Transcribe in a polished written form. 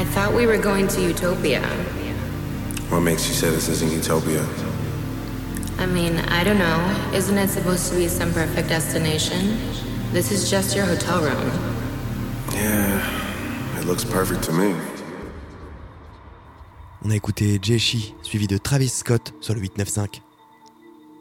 I thought we were going to Utopia. What makes you say this isn't Utopia? I mean, I don't know. Isn't it supposed to be some perfect destination? This is just your hotel room. Yeah, it looks perfect to me. On a écouté Jay Shi, suivi de Travis Scott sur le 895.